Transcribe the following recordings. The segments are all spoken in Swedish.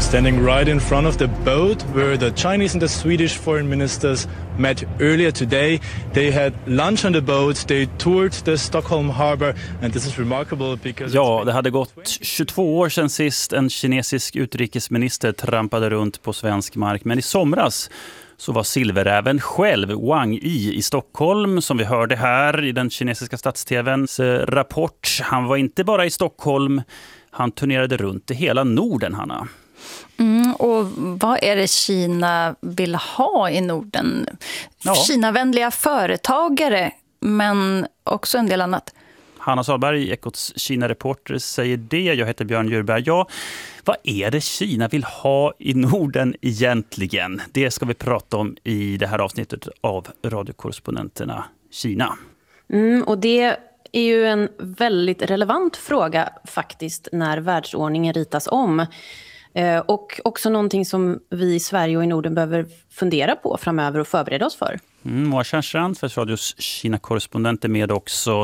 I'm standing right in front of the boat where the Chinese and the Swedish foreign ministers met earlier today. They had lunch on the boat, they toured the Stockholm harbor, and this is remarkable because... Ja, det hade gått 22 år sedan sist en kinesisk utrikesminister trampade runt på svensk mark, men i somras så var silveräven själv, Wang Yi, i Stockholm, som vi hörde här i den kinesiska stats-tvns rapport. Han var inte bara i Stockholm, han turnerade runt i hela Norden, Hanna. Och vad är det Kina vill ha i Norden? Ja. Kinavänliga företagare, men också en del annat. Hanna Salberg, Ekots Kina-reporter, säger det. Jag heter Björn Djurberg. Ja, vad är det Kina vill ha i Norden egentligen? Det ska vi prata om i det här avsnittet av radiokorrespondenterna Kina. Och det är ju en väldigt relevant fråga faktiskt när världsordningen ritas om. Och också någonting som vi i Sverige och i Norden behöver fundera på framöver och förbereda oss för. Moa Tjärnstrand, för radios Kina-korrespondent, är med också.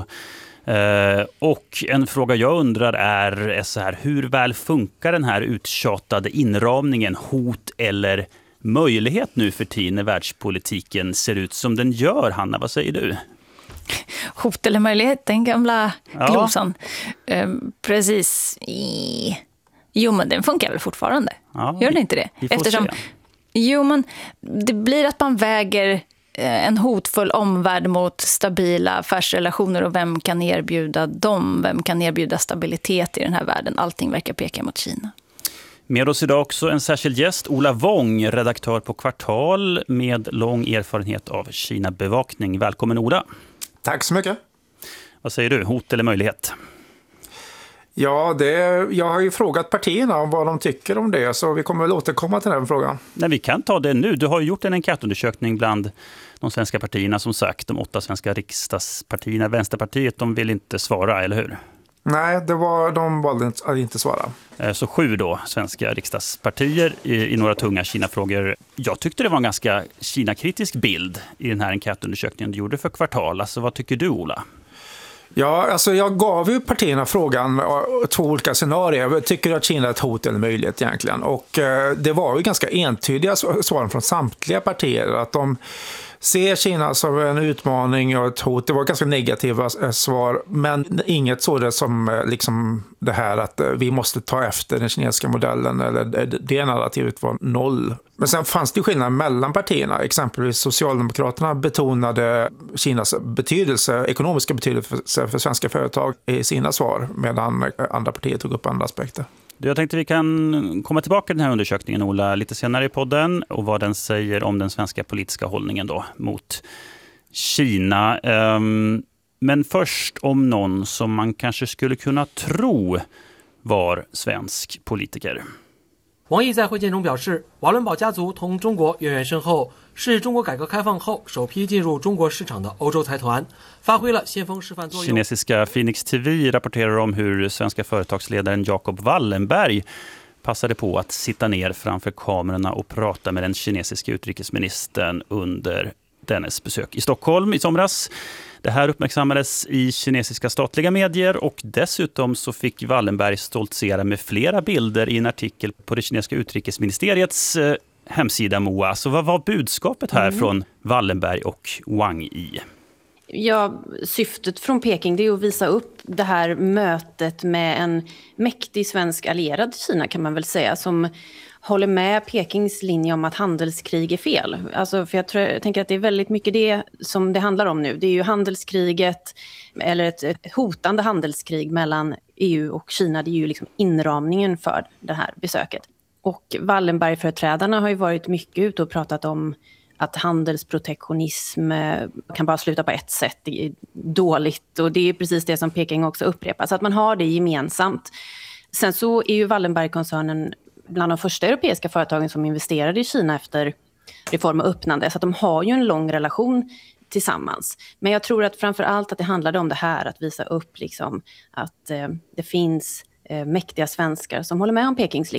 Och en fråga jag undrar är så här: hur väl funkar den här uttjatade inramningen, hot eller möjlighet nu för tiden när världspolitiken ser ut som den gör? Hanna, vad säger du? Hot eller möjlighet, den gamla glosan. Precis. Jo, men den funkar väl fortfarande. Ja, gör den inte det? Eftersom, jo, men det blir att man väger en hotfull omvärld mot stabila affärsrelationer, och vem kan erbjuda dem? Vem kan erbjuda stabilitet i den här världen? Allting verkar peka mot Kina. Med oss idag också en särskild gäst, Ola Wong, redaktör på Kvartal med lång erfarenhet av Kina-bevakning. Välkommen, Ola. Tack så mycket. Vad säger du, hot eller möjlighet? Ja, jag har ju frågat partierna om vad de tycker om det, så vi kommer väl återkomma till den här frågan. Nej, vi kan ta det nu. Du har ju gjort en enkätundersökning bland de svenska partierna, som sagt, de 8 svenska riksdagspartierna. Vänsterpartiet, de vill inte svara, eller hur? Nej, de valde att inte svara. Så 7 då, svenska riksdagspartier i några tunga Kina-frågor. Jag tyckte det var en ganska Kina-kritisk bild i den här enkätundersökningen du gjorde för Kvartal. Alltså, vad tycker du, Ola? Ja, alltså jag gav ju partierna frågan 2 olika scenarier. Tycker du att Kina är ett hot eller möjlighet egentligen? Och det var ju ganska entydiga svar från samtliga partier, att de ser Kina som en utmaning och ett hot. Det var ganska negativa svar, men inget sådant som liksom det här att vi måste ta efter den kinesiska modellen, eller det narrativet var 0. Men sen fanns det skillnad mellan partierna. Exempelvis Socialdemokraterna betonade Kinas betydelse, ekonomiska betydelse för svenska företag i sina svar, medan andra partier tog upp andra aspekter. Jag tänkte vi kan komma tillbaka till den här undersökningen, Ola, lite senare i podden, och vad den säger om den svenska politiska hållningen då mot Kina. Men först om någon som man kanske skulle kunna tro var svensk politiker. Wang Yi 在会见中表示，瓦伦堡家族同中国渊源深厚，是中国改革开放后首批进入中国市场的欧洲财团，发挥了先锋示范作用。 Kinesiska Phoenix TV rapporterar om hur svenska företagsledaren Jacob Wallenberg passade på att sitta ner framför kamerorna och prata med den kinesiska utrikesministern under dennes besök i Stockholm i somras. Det här uppmärksammades i kinesiska statliga medier, och dessutom så fick Wallenberg stoltsera med flera bilder i en artikel på det kinesiska utrikesministeriets hemsida, Moa. Så vad var budskapet här från Wallenberg och Wang Yi? Ja, syftet från Peking, det är att visa upp det här mötet med en mäktig svensk allierad till Kina, kan man väl säga, som håller med Pekings linje om att handelskrig är fel. Alltså, för jag tänker att det är väldigt mycket det som det handlar om nu. Det är ju handelskriget, eller ett hotande handelskrig mellan EU och Kina. Det är ju liksom inramningen för det här besöket. Och Wallenberg-företrädarna har ju varit mycket ute och pratat om att handelsprotektionism kan bara sluta på ett sätt. Det är dåligt, och det är precis det som Peking också upprepar. Så att man har det gemensamt. Sen så är ju Wallenberg-koncernen bland de första europeiska företagen som investerade i Kina efter reform och öppnande. Så att de har ju en lång relation tillsammans. Men jag tror att framför allt att det handlade om det här, att visa upp liksom att det finns mäktiga svenskar som håller med om Pekings linje.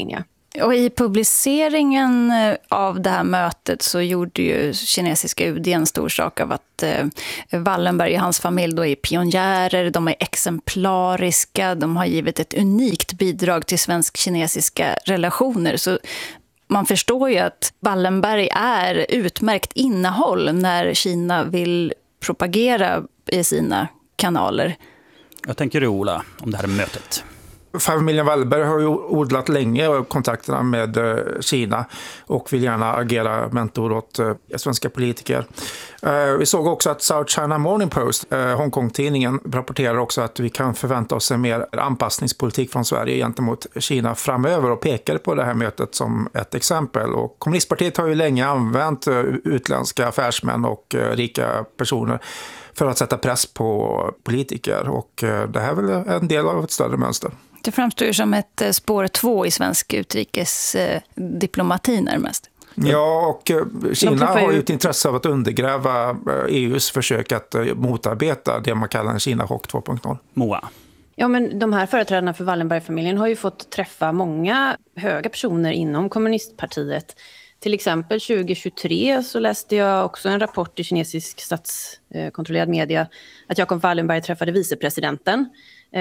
Och i publiceringen av det här mötet så gjorde ju kinesiska UD en stor sak av att Wallenberg och hans familj då är pionjärer, de är exemplariska, de har givit ett unikt bidrag till svensk-kinesiska relationer. Så man förstår ju att Wallenberg är utmärkt innehåll när Kina vill propagera i sina kanaler. Jag tänker Ola om det här mötet. Familjen Wallenberg har ju odlat länge kontakterna med Kina och vill gärna agera mentor åt svenska politiker. Vi såg också att South China Morning Post, Hongkong-tidningen, rapporterar också att vi kan förvänta oss en mer anpassningspolitik från Sverige gentemot Kina framöver och pekar på det här mötet som ett exempel. Och kommunistpartiet har ju länge använt utländska affärsmän och rika personer för att sätta press på politiker, och det här är väl en del av ett större mönster. Det framstår ju som ett spår 2 i svensk utrikesdiplomati närmast. Ja, och Kina har ju ett intresse av att undergräva EUs försök att motarbeta det man kallar en Kina-chock 2.0. Moa. Ja, men de här företrädarna för Wallenberg-familjen har ju fått träffa många höga personer inom kommunistpartiet. Till exempel 2023 så läste jag också en rapport i kinesisk statskontrollerad media att Jacob Wallenberg träffade vicepresidenten.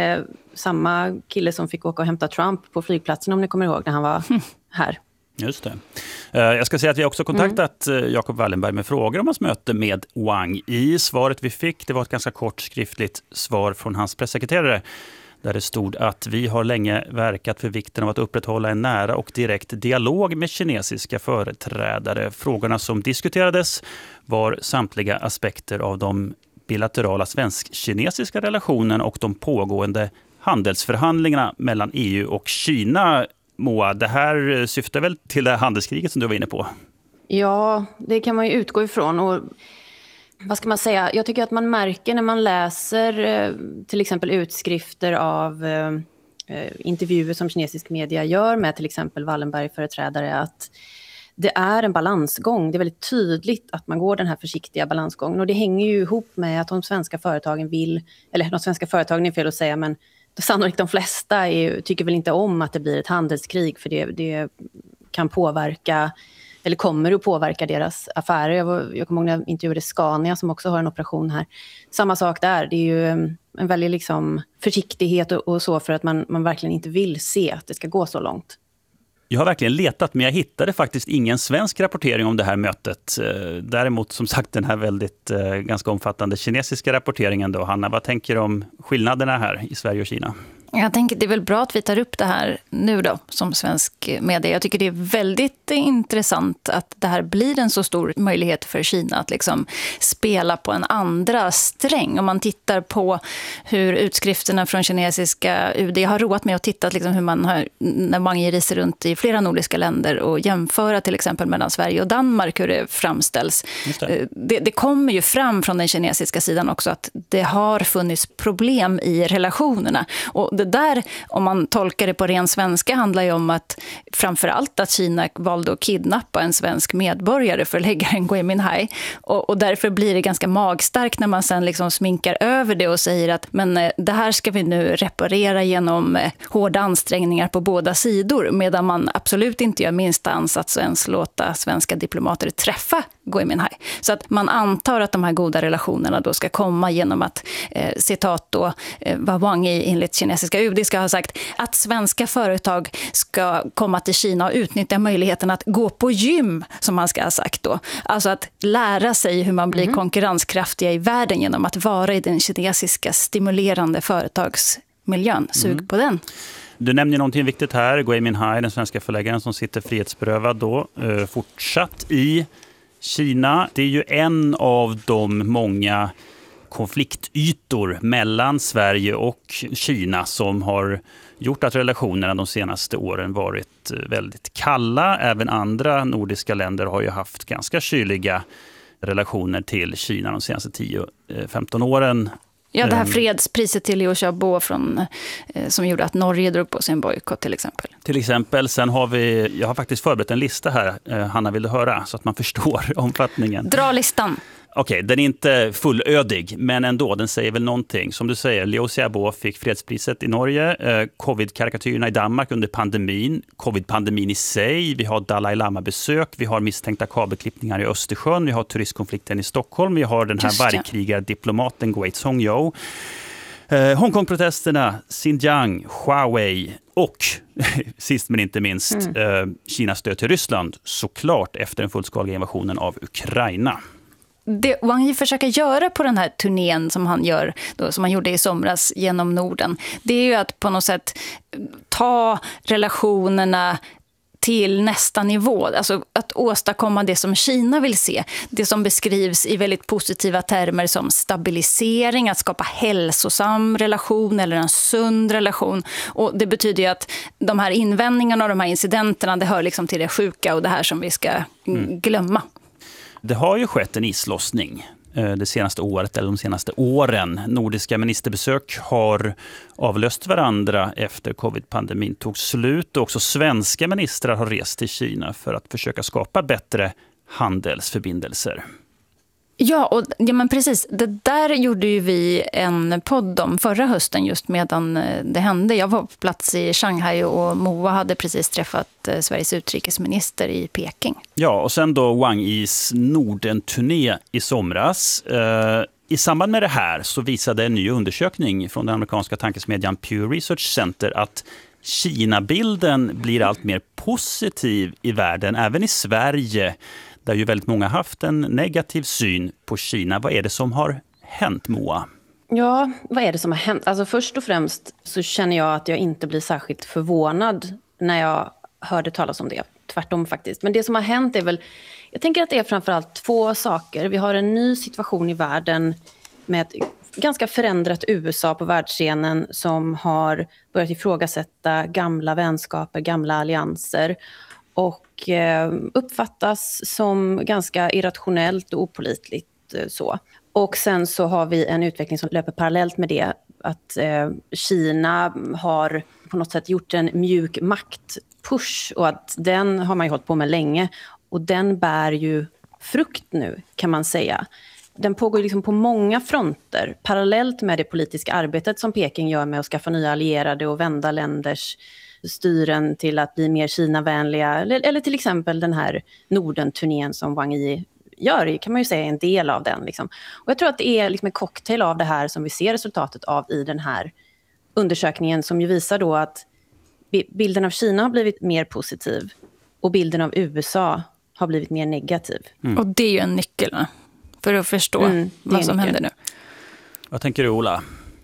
Samma kille som fick åka och hämta Trump på flygplatsen, om ni kommer ihåg, när han var här. Just det. Jag ska säga att vi har också kontaktat Jacob Wallenberg med frågor om hans möte med Wang. I svaret vi fick, det var ett ganska kort skriftligt svar från hans pressekreterare, där det stod att vi har länge verkat för vikten av att upprätthålla en nära och direkt dialog med kinesiska företrädare. Frågorna som diskuterades var samtliga aspekter av de bilaterala svensk-kinesiska relationen och de pågående handelsförhandlingarna mellan EU och Kina. Moa, det här syftar väl till det handelskriget som du var inne på? Ja, det kan man ju utgå ifrån. Och vad ska man säga? Jag tycker att man märker när man läser till exempel utskrifter av intervjuer som kinesisk media gör med till exempel Wallenberg-företrädare, att det är en balansgång. Det är väldigt tydligt att man går den här försiktiga balansgången. Och det hänger ju ihop med att de svenska företagen vill, eller de svenska företagen är fel att säga, men sannolikt de flesta tycker väl inte om att det blir ett handelskrig, för det kan påverka, eller kommer att påverka deras affärer. Jag kommer ihåg när jag intervjuade Scania som också har en operation här. Samma sak där, det är ju en väldigt liksom försiktighet och så, för att man verkligen inte vill se att det ska gå så långt. Jag har verkligen letat, men jag hittade faktiskt ingen svensk rapportering om det här mötet. Däremot som sagt den här väldigt ganska omfattande kinesiska rapporteringen då. Hanna, vad tänker du om skillnaderna här i Sverige och Kina? Jag tänker det är väl bra att vi tar upp det här nu då som svensk media. Jag tycker det är väldigt intressant att det här blir en så stor möjlighet för Kina att liksom spela på en andra sträng. Om man tittar på hur utskrifterna från kinesiska UD har roat med att titta liksom hur man har, när man reser runt i flera nordiska länder och jämföra till exempel mellan Sverige och Danmark hur det framställs. Det kommer ju fram från den kinesiska sidan också att det har funnits problem i relationerna. Och det där, om man tolkar det på ren svenska, handlar ju om att framförallt att Kina valde att kidnappa en svensk medborgare för att lägga en Gui Minhai. Och därför blir det ganska magstarkt när man sen liksom sminkar över det och säger att men det här ska vi nu reparera genom hårda ansträngningar på båda sidor, medan man absolut inte gör minsta ansats att ens låta svenska diplomater träffa Gui Minhai. Så att man antar att de här goda relationerna då ska komma genom att, citat då, vad Wang enligt kinesiska UD ska ha sagt, att svenska företag ska komma till Kina och utnyttja möjligheten att gå på gym, som man ska ha sagt då. Alltså att lära sig hur man blir konkurrenskraftiga i världen genom att vara i den kinesiska stimulerande företagsmiljön. Sug på den. Du nämner någonting viktigt här. Gui Minhai, den svenska förläggaren som sitter frihetsberövad då, fortsatt i Kina. Det är ju en av de många konfliktytor mellan Sverige och Kina som har gjort att relationerna de senaste åren varit väldigt kalla. Även andra nordiska länder har ju haft ganska kyliga relationer till Kina de senaste 10-15 åren. Ja, det här fredspriset till Liu Xiaobo som gjorde att Norge drog på sin bojkott till exempel. Till exempel, sen har jag har faktiskt förberett en lista här, Hanna, vill du höra, så att man förstår omfattningen. Dra listan. Okej, den är inte fullödig, men ändå, den säger väl någonting. Som du säger, Liu Xiaobo fick fredspriset i Norge, covid-karikatyrerna i Danmark under pandemin, covid-pandemin i sig, vi har Dalai Lama-besök, vi har misstänkta kabelklippningar i Östersjön, vi har turistkonflikten i Stockholm, vi har den här vargkrigardiplomaten Gui Zhongyou, Hongkong-protesterna, Xinjiang, Huawei och sist men inte minst Kinas stöd till Ryssland, såklart efter den fullskaliga invasionen av Ukraina. Det Wang Yi försöker göra på den här turnén som han gör då, som han gjorde i somras genom Norden, det är ju att på något sätt ta relationerna till nästa nivå, alltså att åstadkomma det som Kina vill se, det som beskrivs i väldigt positiva termer som stabilisering, att skapa hälsosam relation eller en sund relation. Och det betyder ju att de här invändningarna och de här incidenterna, det hör liksom till det sjuka och det här som vi ska glömma. Det har ju skett en islossning det senaste året eller de senaste åren. Nordiska ministerbesök har avlöst varandra efter covid-pandemin tog slut. Och också svenska ministrar har rest till Kina för att försöka skapa bättre handelsförbindelser. Ja, men precis. Det där gjorde ju vi en podd om förra hösten just medan det hände. Jag var på plats i Shanghai och Moa hade precis träffat Sveriges utrikesminister i Peking. Ja, och sen då Wang Yis Norden-turné i somras. I samband med det här så visade en ny undersökning från den amerikanska tankesmedjan Pew Research Center att Kina-bilden blir allt mer positiv i världen, även i Sverige, där ju väldigt många haft en negativ syn på Kina. Vad är det som har hänt, Moa? Ja, vad är det som har hänt? Alltså först och främst så känner jag att jag inte blir särskilt förvånad när jag hörde talas om det. Tvärtom faktiskt. Men det som har hänt är väl, jag tänker att det är framförallt två saker. Vi har en ny situation i världen med ett ganska förändrat USA på världsscenen som har börjat ifrågasätta gamla vänskaper, gamla allianser och uppfattas som ganska irrationellt och opålitligt så. Och sen så har vi en utveckling som löper parallellt med det, att Kina har på något sätt gjort en mjuk maktpush och att den har man ju hållit på med länge och den bär ju frukt nu kan man säga. Den pågår liksom på många fronter parallellt med det politiska arbetet som Peking gör med att skaffa nya allierade och vända länders styren till att bli mer Kina-vänliga eller till exempel den här Norden-turnén som Wang Yi gör, kan man ju säga en del av den. Liksom. Och jag tror att det är liksom en cocktail av det här som vi ser resultatet av i den här undersökningen som ju visar då att bilden av Kina har blivit mer positiv och bilden av USA har blivit mer negativ. Och det är ju en nyckel för att förstå vad som händer nu. Vad tänker du, Ola?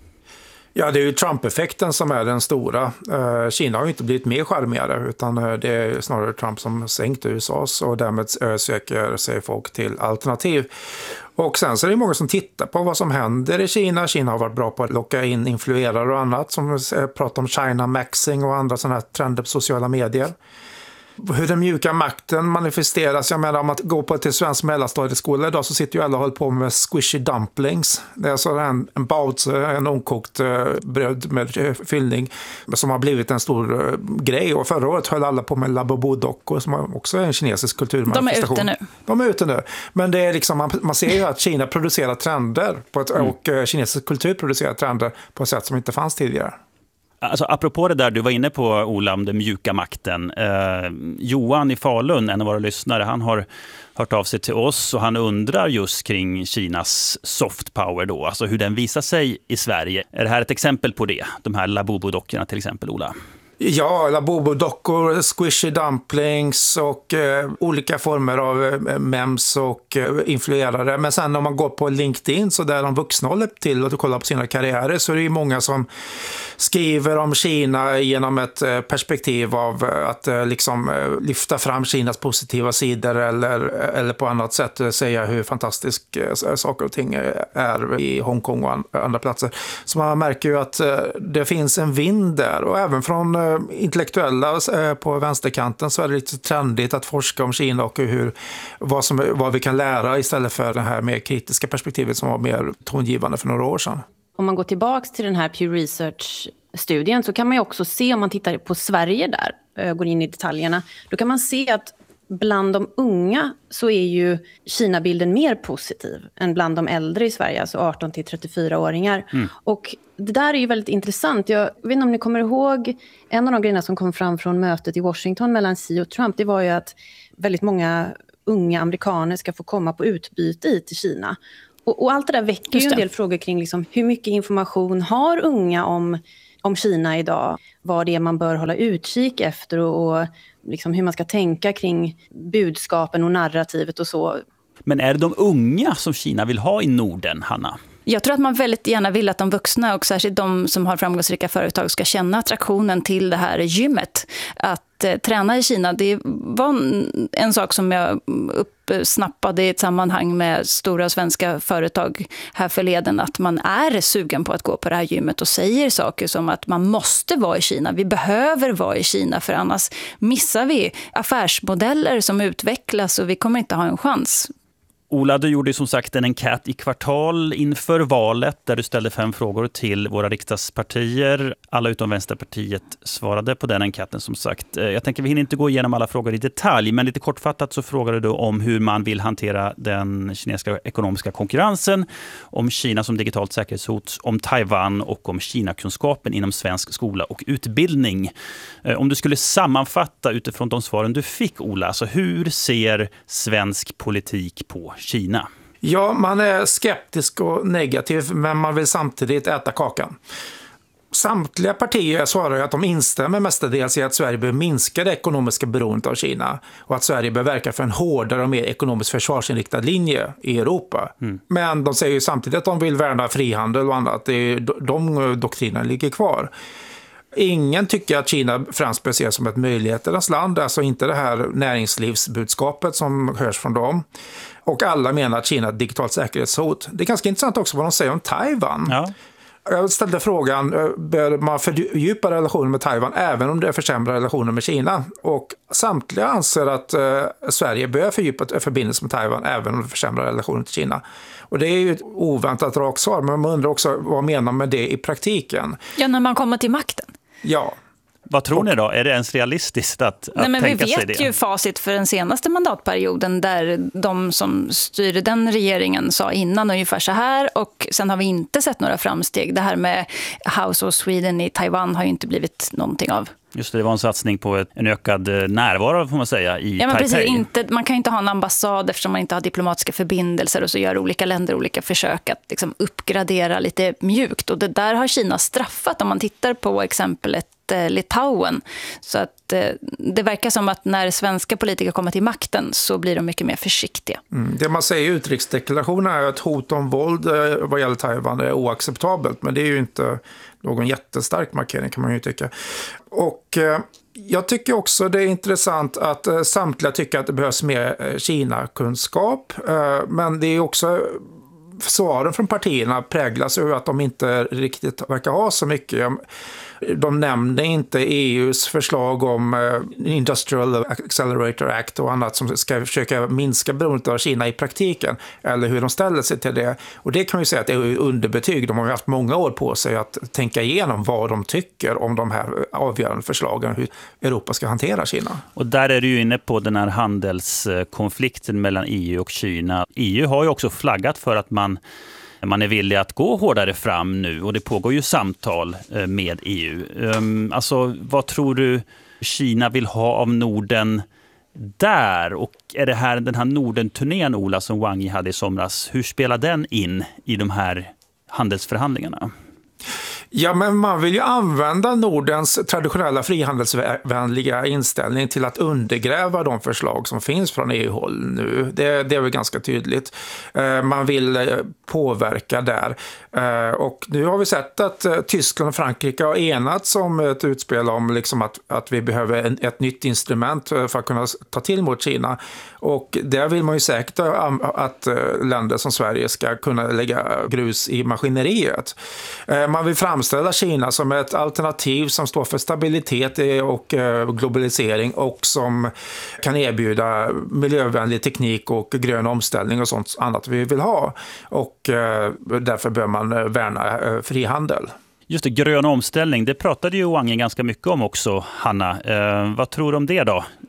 Ja, det är ju Trump-effekten som är den stora. Kina har ju inte blivit mer charmigare utan det är snarare Trump som sänkt USAs och därmed söker sig folk till alternativ. Och sen så är det många som tittar på vad som händer i Kina. Kina har varit bra på att locka in influerare och annat som pratar om China maxing och andra sådana här trender på sociala medier. Hur den mjuka makten manifesteras. Jag menar, om man går på till svensk mellanstadieskola idag så sitter ju alla och håller på med squishy dumplings. Det är alltså en baozi, en omkokt bröd med fyllning som har blivit en stor grej. Och förra året höll alla på med labubu-dockor som också är en kinesisk kulturmanifestation. De är ute nu. Men det är liksom, man ser ju att Kina producerar trender och kinesisk kultur producerar trender på ett sätt som inte fanns tidigare. Alltså, apropå det där du var inne på, Ola, om den mjuka makten. Johan i Falun, en av våra lyssnare, han har hört av sig till oss och han undrar just kring Kinas soft power då, alltså hur den visar sig i Sverige. Är det här ett exempel på det? De här labubu-dockorna till exempel, Ola? Ja, labubu-dockor, squishy dumplings och olika former av memes och influerare. Men sen om man går på LinkedIn så där de vuxna håller till och kollar på sina karriärer så är det ju många som skriver om Kina genom ett perspektiv av att liksom lyfta fram Kinas positiva sidor eller på annat sätt säga hur fantastisk saker och ting är i Hongkong och andra platser. Så man märker ju att det finns en vind där och även från intellektuella på vänsterkanten så är det lite trendigt att forska om Kina och vad vi kan lära istället för det här mer kritiska perspektivet som var mer tongivande för några år sedan. Om man går tillbaka till den här Pew Research-studien så kan man ju också se, om man tittar på Sverige där, går in i detaljerna, då kan man se att bland de unga så är ju Kina-bilden mer positiv än bland de äldre i Sverige, alltså 18-34-åringar. Och det där är ju väldigt intressant. Jag vet inte om ni kommer ihåg, en av de grejerna som kom fram från mötet i Washington mellan Xi och Trump, det var ju att väldigt många unga amerikaner ska få komma på utbyte till Kina. Och allt det där väcker ju en del frågor kring liksom, hur mycket information har unga om Kina idag? Vad det är man bör hålla utkik efter och liksom hur man ska tänka kring budskapen och narrativet och så. Men är det de unga som Kina vill ha i Norden, Hanna? Jag tror att man väldigt gärna vill att de vuxna och särskilt de som har framgångsrika företag ska känna attraktionen till det här gymmet. Att träna i Kina, det var en sak som jag uppsnappade i ett sammanhang med stora svenska företag här förleden, att man är sugen på att gå på det här gymmet och säger saker som att man måste vara i Kina, vi behöver vara i Kina för annars missar vi affärsmodeller som utvecklas och vi kommer inte ha en chans. Ola, du gjorde som sagt en enkät i Kvartal inför valet där du ställde 5 frågor till våra riksdagspartier. Alla utom Vänsterpartiet svarade på den enkäten som sagt. Jag tänker vi hinner inte gå igenom alla frågor i detalj, men lite kortfattat så frågade du om hur man vill hantera den kinesiska ekonomiska konkurrensen, om Kina som digitalt säkerhetshot, om Taiwan och om Kina-kunskapen inom svensk skola och utbildning. Om du skulle sammanfatta utifrån de svaren du fick, Ola, så hur ser svensk politik på Kina? Ja, man är skeptisk och negativ, men man vill samtidigt äta kakan. Samtliga partier svarar att de instämmer mestadels i att Sverige bör minska det ekonomiska beroendet av Kina och att Sverige bör verka för en hårdare och mer ekonomiskt försvarsinriktad linje i Europa. Men de säger ju samtidigt att de vill värna frihandel och annat. De doktrinerna ligger kvar. Ingen tycker att Kina främst bör ses som ett möjligheternas land, alltså inte det här näringslivsbudskapet som hörs från dem. Och alla menar att Kina är ett digitalt säkerhetshot. Det är ganska intressant också vad de säger om Taiwan. Ja. Jag ställde frågan, bör man fördjupa relationen med Taiwan även om det försämrar relationen med Kina? Och samtliga anser att Sverige bör fördjupa förbindelsen med Taiwan även om det försämrar relationen till Kina. Och det är ju ett oväntat rakt svar, men man undrar också vad menar med det i praktiken? Ja, när man kommer till makten. Ja. Vad tror ni då? Är det ens realistiskt att tänka sig det? Vi vet ju facit för den senaste mandatperioden där de som styrde den regeringen sa innan ungefär så här och sen har vi inte sett några framsteg. Det här med House of Sweden i Taiwan har ju inte blivit någonting av. Just det var en satsning på en ökad närvaro får man säga i Taipei. Precis, man kan ju inte ha en ambassad eftersom man inte har diplomatiska förbindelser och så gör olika länder olika försök att liksom uppgradera lite mjukt. Och det där har Kina straffat om man tittar på exemplet Litauen. Så att det verkar som att när svenska politiker kommer till makten så blir de mycket mer försiktiga. Det man säger i utrikesdeklarationen är att hot om våld vad gäller Taiwan är oacceptabelt, men det är ju inte någon jättestark markering kan man ju tycka. Och jag tycker också det är intressant att samtliga tycker att det behövs mer Kina-kunskap, men det är också svaren från partierna präglas över att de inte riktigt verkar ha så mycket. De nämnde inte EUs förslag om Industrial Accelerator Act och annat som ska försöka minska beroendet av Kina i praktiken, eller hur de ställer sig till det. Och det kan vi säga att det är underbetyg. De har haft många år på sig att tänka igenom vad de tycker om de här avgörande förslagen, hur Europa ska hantera Kina. Och där är du ju inne på den här handelskonflikten mellan EU och Kina. EU har ju också flaggat för att man är villig att gå hårdare fram nu och det pågår ju samtal med EU. Alltså, vad tror du Kina vill ha av Norden där? Och är det här den här Norden-turnén, Ola, som Wang Yi hade i somras, hur spelar den in i de här handelsförhandlingarna? Ja, men man vill ju använda Nordens traditionella frihandelsvänliga inställning till att undergräva de förslag som finns från EU-håll nu. Det är väl ganska tydligt. Man vill påverka där. Och nu har vi sett att Tyskland och Frankrike har enats om ett utspel om liksom att vi behöver ett nytt instrument för att kunna ta till mot Kina. Och där vill man ju säkert att länder som Sverige ska kunna lägga grus i maskineriet. Man vill framställa Kina som ett alternativ som står för stabilitet och globalisering och som kan erbjuda miljövänlig teknik och grön omställning och sånt annat vi vill ha. Och därför bör man värna frihandel. Just det, grön omställning, det pratade ju Wang Yi ganska mycket om också, Hanna. Vad tror du om det då?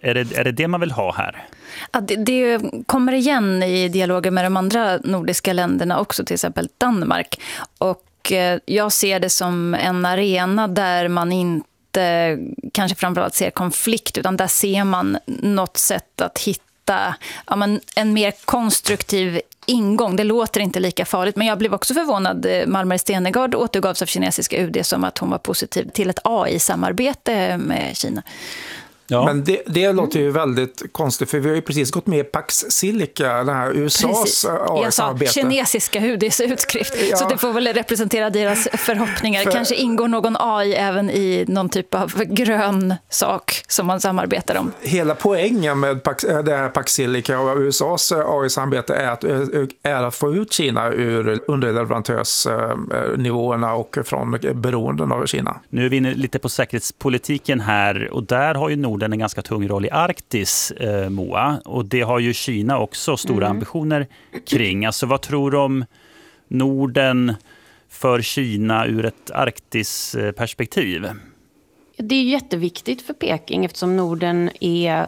Är det man vill ha här? Ja, det kommer igen i dialogen med de andra nordiska länderna också, till exempel Danmark. Och jag ser det som en arena där man inte kanske framförallt ser konflikt, utan där ser man något sätt att hitta en mer konstruktiv ingång. Det låter inte lika farligt, men jag blev också förvånad. Malmer Stenegard återgavs av kinesiska UD som att hon var positiv till ett AI-samarbete med Kina. Ja. Men det låter ju väldigt konstigt, för vi har ju precis gått med i Pax Silica, den här USAs AI-samarbete. Jag sa kinesiska UDs utskrift, så det får väl representera deras förhoppningar. Kanske ingår någon AI även i någon typ av grön sak som man samarbetar om. Hela poängen med det här Pax Silica och USAs AI-samarbete är att få ut Kina ur underleverantörsnivåerna och från beroenden av Kina. Nu är vi inne lite på säkerhetspolitiken här, och där har ju Norden en ganska tung roll i Arktis, Moa. Och det har ju Kina också stora ambitioner kring. Alltså vad tror du om Norden för Kina ur ett Arktis-perspektiv? Det är jätteviktigt för Peking eftersom Norden är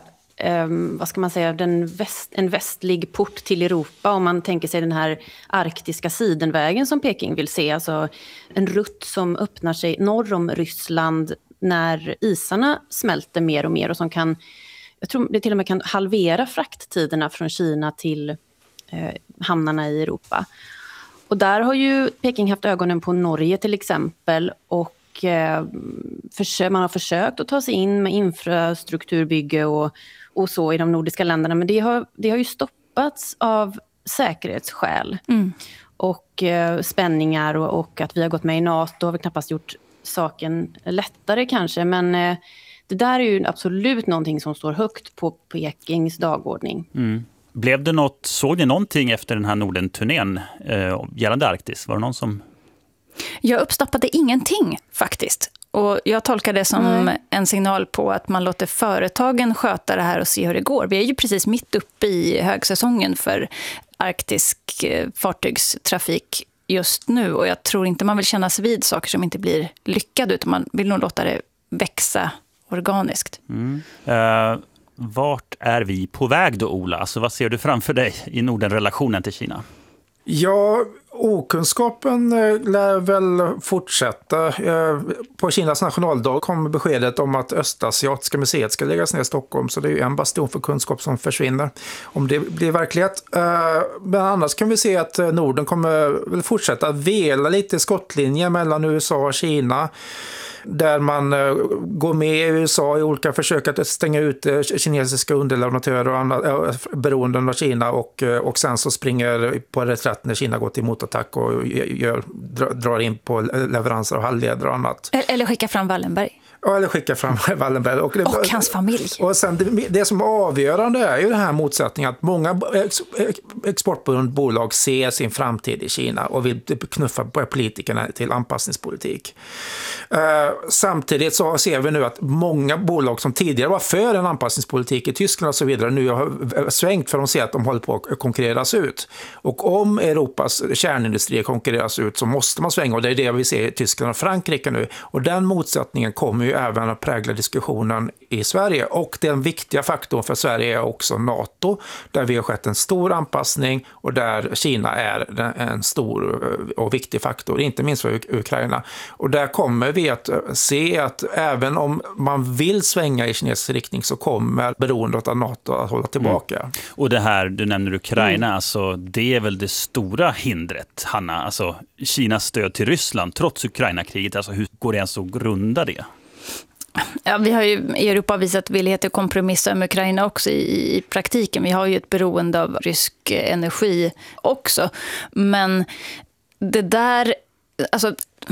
en västlig port till Europa, om man tänker sig den här arktiska sidenvägen som Peking vill se. Alltså en rutt som öppnar sig norr om Ryssland när isarna smälter mer och mer och som kan, jag tror det till och med kan halvera frakttiderna från Kina till hamnarna i Europa. Och där har ju Peking haft ögonen på Norge till exempel, och man har försökt att ta sig in med infrastrukturbygge och så i de nordiska länderna, men det har ju stoppats av säkerhetsskäl och spänningar och att vi har gått med i NATO har vi knappast gjort saken lättare kanske, men det där är ju absolut någonting som står högt på Pekings dagordning. Blev det såg ni någonting efter den här Norden-turnén gällande Arktis? Var det någon som... Jag uppstappade ingenting faktiskt. Och jag tolkar det som en signal på att man låter företagen sköta det här och se hur det går. Vi är ju precis mitt uppe i högsäsongen för arktisk fartygstrafik just nu. Och jag tror inte man vill kännas vid saker som inte blir lyckade, utan man vill nog låta det växa organiskt. Vart är vi på väg då, Ola? Alltså, vad ser du framför dig i Norden-relationen till Kina? Ja, okunskapen lär väl fortsätta. På Kinas nationaldag kom beskedet om att Östasiatiska museet ska läggas ner i Stockholm, så det är ju en bastion för kunskap som försvinner om det blir verklighet. Men annars kan vi se att Norden kommer väl fortsätta att vela lite skottlinjer mellan USA och Kina, där man går med i USA i olika försök att stänga ut kinesiska underleverantörer och andra beroenden av Kina, och sen så springer på reträtt när Kina går till motattack och drar in på leveranser av halvledare och annat. Eller skicka fram Wallenberg. Eller skicka fram Wallenberg. Och hans familj. Och sen det som är avgörande är ju den här motsättningen att många exportberoende bolag ser sin framtid i Kina och vill knuffa politikerna till anpassningspolitik. Samtidigt så ser vi nu att många bolag som tidigare var för en anpassningspolitik i Tyskland och så vidare nu har svängt, för de ser att de håller på att konkurreras ut. Och om Europas kärnindustri konkurreras ut så måste man svänga, och det är det vi ser i Tyskland och Frankrike nu. Och den motsättningen kommer ju även att prägla diskussionen i Sverige. Och den viktiga faktorn för Sverige är också NATO, där vi har skett en stor anpassning och där Kina är en stor och viktig faktor, inte minst för Ukraina. Och där kommer vi att se att även om man vill svänga i kinesisk riktning så kommer beroendet av NATO att hålla tillbaka. Och det här, du nämner Ukraina, alltså, det är väl det stora hindret, Hanna, alltså Kinas stöd till Ryssland trots Ukraina-kriget, alltså hur går det ens att grunda det? Ja, vi har ju i Europa visat villighet att kompromissa med Ukraina också i praktiken. Vi har ju ett beroende av rysk energi också. Men det där, alltså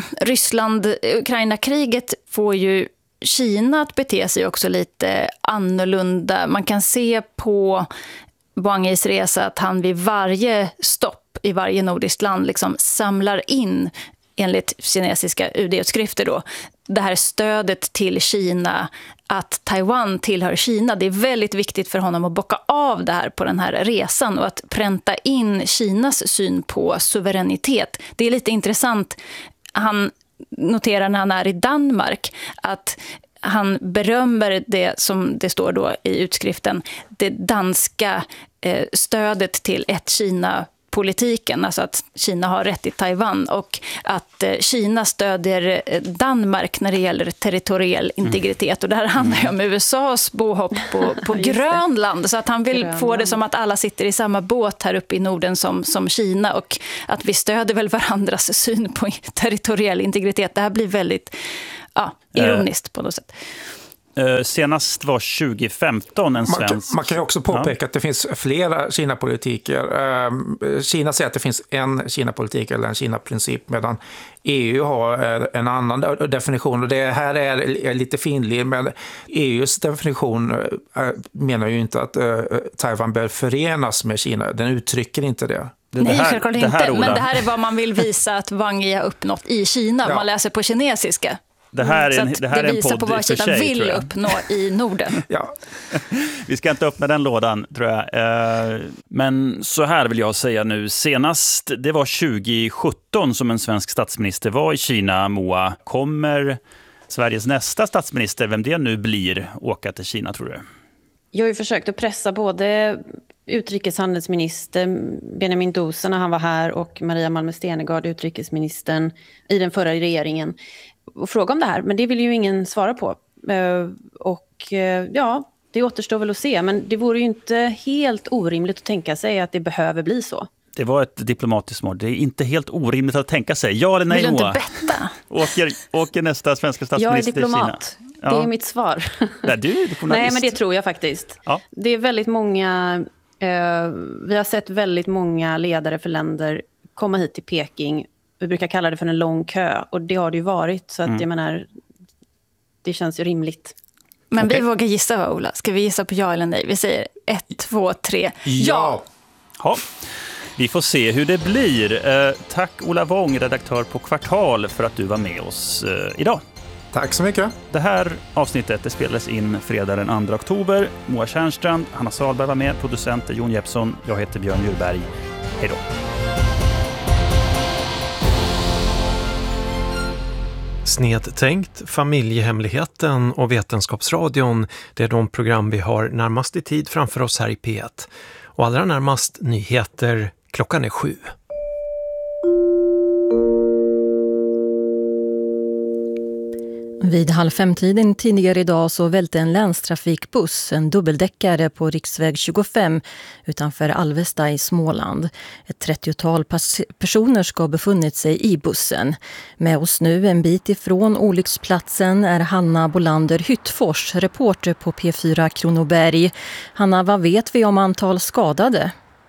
Ryssland-Ukraina-kriget får ju Kina att bete sig också lite annorlunda. Man kan se på Wang Yis resa att han vid varje stopp i varje nordiskt land liksom samlar in, enligt kinesiska UD-utskrifter då, det här stödet till Kina, att Taiwan tillhör Kina. Det är väldigt viktigt för honom att bocka av det här på den här resan och att pränta in Kinas syn på suveränitet. Det är lite intressant. Han noterar när han är i Danmark att han berömmer det som det står då i utskriften, det danska stödet till ett Kina-politiken, alltså att Kina har rätt i Taiwan och att Kina stödjer Danmark när det gäller territoriell integritet. Och det här handlar ju om USAs bohopp på Grönland, så att han vill få det som att alla sitter i samma båt här uppe i Norden som Kina, och att vi stöder väl varandras syn på territoriell integritet. Det här blir väldigt ironiskt på något sätt. Senast var 2015 en svensk... Man kan ju också påpeka att det finns flera Kina-politiker. Kina säger att det finns en Kina-politik eller en Kina-princip, medan EU har en annan definition. Och det här är lite finlir, men EUs definition menar ju inte att Taiwan bör förenas med Kina. Den uttrycker inte det. Nej, självklart inte. Men det här är vad man vill visa att Wang Yi har uppnått i Kina. Man läser på kinesiska. Det här är en visar podd på vad Kina vill uppnå i Norden. Ja. Vi ska inte öppna den lådan, tror jag. Men så här vill jag säga nu. Senast, det var 2017 som en svensk statsminister var i Kina, Moa. Kommer Sveriges nästa statsminister, vem det nu blir, åka till Kina, tror du? Jag har ju försökt att pressa både utrikeshandelsminister Benjamin Dosa när han var här och Maria Malmö Stenegard, utrikesministern i den förra regeringen, och fråga om det här, men det vill ju ingen svara på. Det återstår väl att se, men det vore ju inte helt orimligt att tänka sig att det behöver bli så. Det var ett diplomatiskt mål. Det är inte helt orimligt att tänka sig. Ja eller nej, vill du Moa? Inte betta? Åker nästa svenska statsminister till Kina? Jag är diplomat. Ja. Det är mitt svar. Nej, du är journalist. Nej, men det tror jag faktiskt. Ja. Det är väldigt många... vi har sett väldigt många ledare för länder komma hit till Peking. Vi brukar kalla det för en lång kö, och det har det ju varit, så att jag menar, det känns ju rimligt. Men vi vågar gissa, va, Ola? Ska vi gissa på ja eller nej? Vi säger 1, 2, 3. Ja! Vi får se hur det blir. Tack Ola Wong, redaktör på Kvartal, för att du var med oss idag. Tack så mycket. Det här avsnittet det spelades in fredag den 2 oktober. Moa Tjärnstrand, Hanna Salberg var med, producent Jon Jeppsson. Jag heter Björn Djurberg. Hej då. Snedtänkt, Familjehemligheten och Vetenskapsradion, det är de program vi har närmast i tid framför oss här i P1. Och allra närmast nyheter, klockan är 7. Vid 4:30 tidigare idag så välte en länstrafikbuss, en dubbeldäckare på riksväg 25 utanför Alvesta i Småland. Ett 30-tal personer ska ha befunnit sig i bussen. Med oss nu en bit ifrån olycksplatsen är Hanna Bolander Hyttfors, reporter på P4 Kronoberg. Hanna, vad vet vi om antal skadade?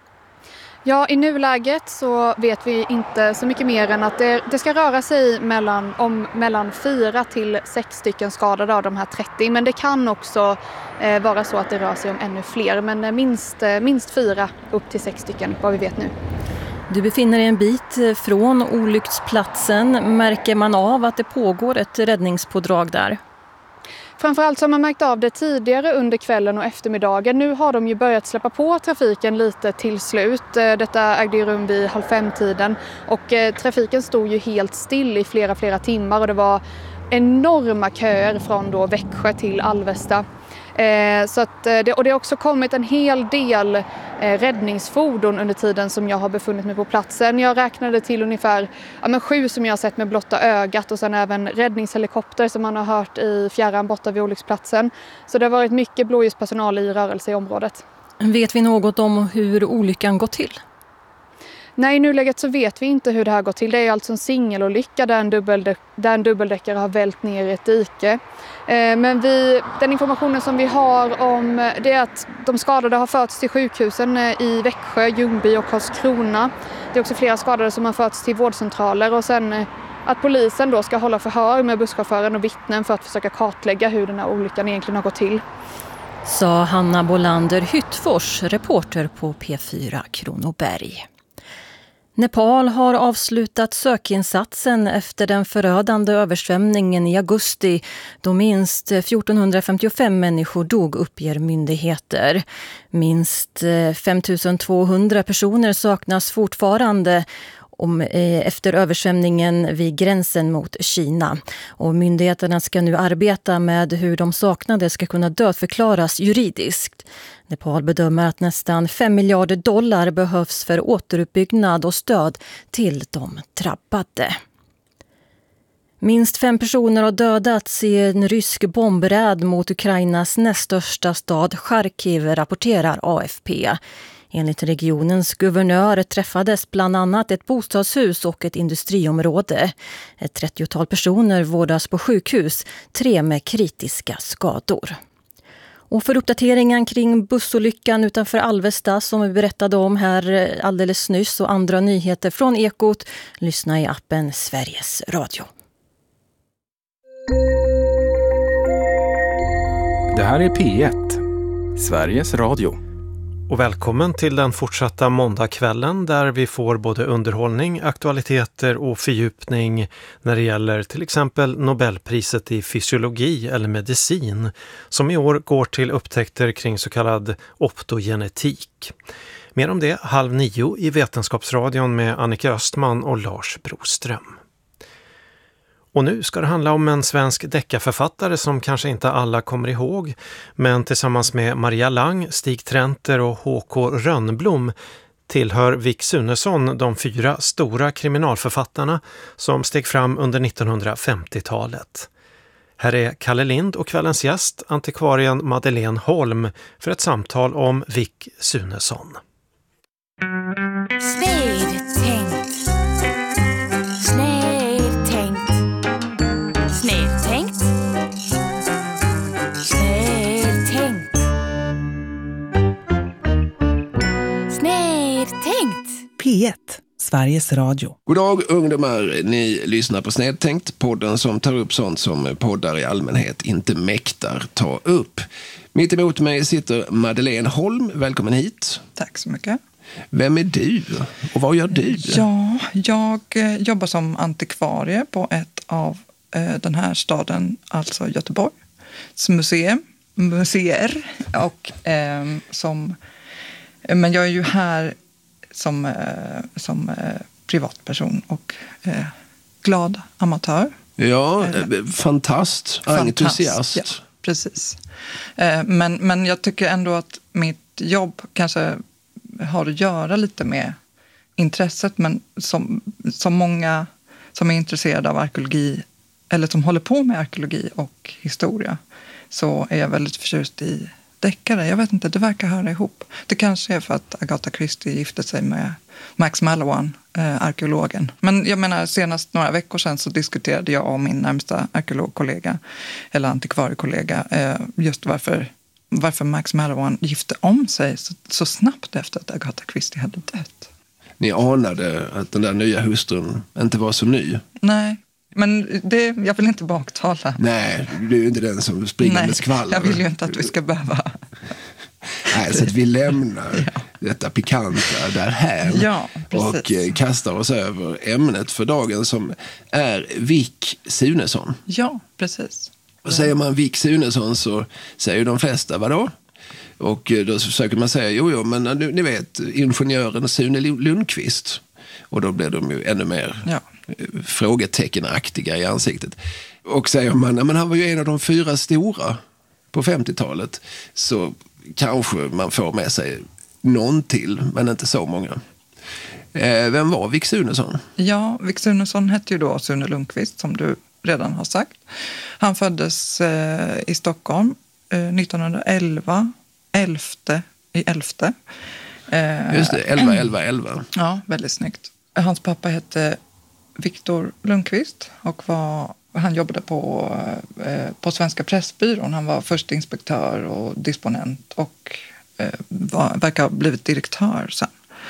Ja, i nuläget så vet vi inte så mycket mer än att det ska röra sig mellan 4 till 6 stycken skadade av de här 30. Men det kan också vara så att det rör sig om ännu fler. Men minst 4 upp till 6 stycken, vad vi vet nu. Du befinner dig en bit från olycksplatsen. Märker man av att det pågår ett räddningspådrag där? Framförallt så har man märkt av det tidigare under kvällen och eftermiddagen. Nu har de ju börjat släppa på trafiken lite till slut. Detta ägde ju rum vid 4:30 och trafiken stod ju helt still i flera timmar och det var enorma köer från då Växjö till Alvesta. Så att det har också kommit en hel del räddningsfordon under tiden som jag har befunnit mig på platsen. Jag räknade till ungefär 7 som jag har sett med blotta ögat och sen även räddningshelikopter som man har hört i fjärran borta vid olycksplatsen. Så det har varit mycket blåljuspersonal i rörelse i området. Vet vi något om hur olyckan gått till? Nej, i nuläget så vet vi inte hur det här går till. Det är alltså en singelolycka där en dubbeldäckare har vält ner i ett dike. Men den informationen som vi har om det är att de skadade har förts till sjukhusen i Växjö, Ljungby och Karlskrona. Det är också flera skadade som har förts till vårdcentraler och sen att polisen då ska hålla förhör med busschauffören och vittnen för att försöka kartlägga hur den här olyckan egentligen har gått till. Sa Hanna Bolander Hyttfors, reporter på P4 Kronoberg. Nepal har avslutat sökinsatsen efter den förödande översvämningen i augusti då minst 1455 människor dog, uppger myndigheter. Minst 5200 personer saknas fortfarande efter översvämningen vid gränsen mot Kina. Och myndigheterna ska nu arbeta med hur de saknade ska kunna dödförklaras juridiskt. Nepal bedömer att nästan 5 miljarder dollar behövs för återuppbyggnad och stöd till de drabbade. Minst 5 personer har dödats i en rysk bombräd mot Ukrainas näst största stad Charkiv, rapporterar AFP. Enligt regionens guvernör träffades bland annat ett bostadshus och ett industriområde. Ett 30-tal personer vårdas på sjukhus, 3 med kritiska skador. Och för uppdateringen kring bussolyckan utanför Alvesta som vi berättade om här alldeles nyss och andra nyheter från Ekot, lyssna i appen Sveriges Radio. Det här är P1, Sveriges Radio. Och välkommen till den fortsatta måndagskvällen där vi får både underhållning, aktualiteter och fördjupning när det gäller till exempel Nobelpriset i fysiologi eller medicin som i år går till upptäckter kring så kallad optogenetik. Mer om det 8:30 i Vetenskapsradion med Annika Östman och Lars Broström. Och nu ska det handla om en svensk deckarförfattare som kanske inte alla kommer ihåg, men tillsammans med Maria Lang, Stig Trenter och H.K. Rönnblom tillhör Vic Sunesson de 4 stora kriminalförfattarna som steg fram under 1950-talet. Här är Kalle Lind och kvällens gäst, antikvarien Madeleine Holm, för ett samtal om Vic Sunesson. Snedtänkt. Snedtänkt. Snedtänkt. Snedtänkt. Snedtänkt. P1, Sveriges Radio. God dag ungdomar, ni lyssnar på Snedtänkt, podden som tar upp sånt som poddar i allmänhet inte mäktar ta upp. Mitt emot mig sitter Madeleine Holm, välkommen hit. Tack så mycket. Vem är du och vad gör du? Ja, jag jobbar som antikvarie på ett av den här staden, alltså Göteborgs museer. Och, men jag är ju här som privatperson och glad amatör. Ja, fantast, entusiast. Ja, precis. Men jag tycker ändå att mitt jobb kanske har att göra lite med intresset, men som många som är intresserade av arkeologi eller som håller på med arkeologi och historia, så är jag väldigt förtjust i deckare. Jag vet inte, det verkar höra ihop. Det kanske är för att Agatha Christie gifte sig med Max Mallowan, arkeologen. Men jag menar, senast några veckor sedan så diskuterade jag och min närmsta arkeologkollega eller antikvariekollega just varför Max Mallowan gifte om sig så snabbt efter att Agatha Christie hade dött. Ni anade att den där nya hustrun inte var så ny? Nej, men jag vill inte baktala. Nej, du är ju inte den som springer med skvaller. Jag vill ju inte att vi ska behöva... Nej, så att vi lämnar detta pikanta därhän och kastar oss över ämnet för dagen som är Vic Sunesson. Ja, precis. Och säger man Vic Sunesson så säger de flesta, vadå? Och då försöker man säga, jo, men ni vet, ingenjören Sune Lundqvist. Och då blir de ju ännu mer frågeteckenaktiga i ansiktet. Och säger man, men han var ju en av de 4 stora på 50-talet, så kanske man får med sig någon till, men inte så många. Vem var Vic Sunesson? Ja, Vic Sunesson hette ju då Sune Lundqvist, som du redan har sagt. Han föddes i Stockholm 1911, 11. Just det, 11. Ja, väldigt snyggt. Hans pappa hette Viktor Lundqvist och han jobbade på Svenska Pressbyrån. Han var först inspektör och disponent och verkar ha blivit direktör sen.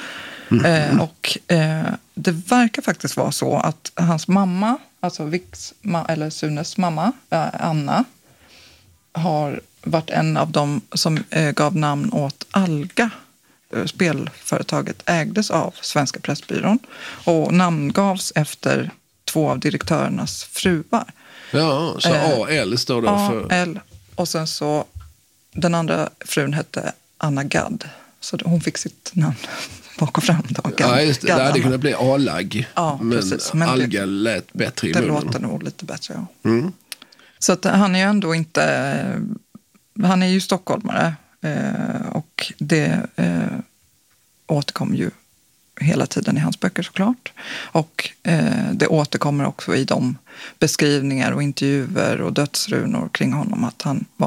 Det verkar faktiskt vara så att hans mamma, alltså eller Sunes mamma, Anna, har varit en av dem som gav namn åt Alga. Spelföretaget ägdes av Svenska Pressbyrån och namngavs efter 2 av direktörernas fruar. Ja, så AL står då för... AL, och sen så den andra frun hette Anna Gadd, så hon fick sitt namn bak och fram. Ja, just det. Det hade kunnat bli A-lag. Ja, men precis. Men alga lät bättre i det munnen. Det låter nog lite bättre, ja. Så att han är ju ändå inte... Han är ju stockholmare och det återkommer ju hela tiden i hans böcker såklart. Och det återkommer också i de beskrivningar och intervjuer och dödsrunor kring honom att